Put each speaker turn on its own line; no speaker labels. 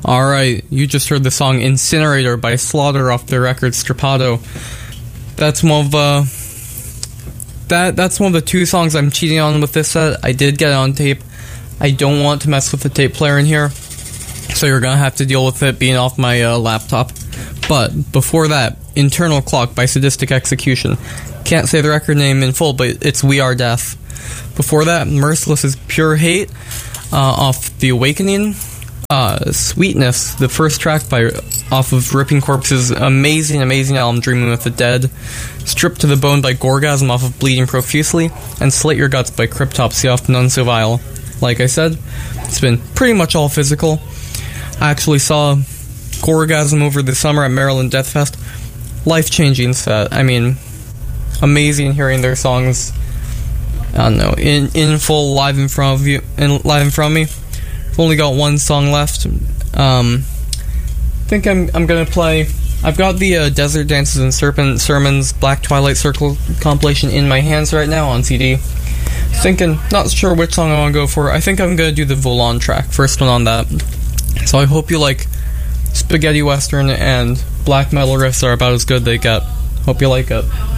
Alright, you just heard the song Incinerator by Slaughter off their record Strapato. That's one of that's one of the two songs I'm cheating on with this set. I did get it on tape. I don't want to mess with the tape player in here, so you're gonna have to deal with it being off my laptop. But before that, Internal Clock by Sadistic Execution. Can't say the record name in full, but it's We Are Death. Before that, Merciless's Pure Hate off The Awakening. Sweetness, the first track off of Ripping Corpse's amazing album Dreaming with the Dead. Stripped to the Bone by Gorgasm off of Bleeding Profusely. And Slit Your Guts by Cryptopsy off None So Vile. Like I said, it's been pretty much all physical. I actually saw Gorgasm over the summer at Maryland Death Fest. Life-changing set. I mean, amazing hearing their songs, I don't know, in full live in front of you, and live in front of me. I've only got one song left. I think I'm gonna play. I've got the Desert Dances and Serpent Sermons Black Twilight Circle compilation in my hands right now on CD. Thinking, not sure which song I want to go for. I think I'm gonna do the Volan track, first one on that. So I hope you like spaghetti western and black metal riffs are about as good they get. Hope you like it.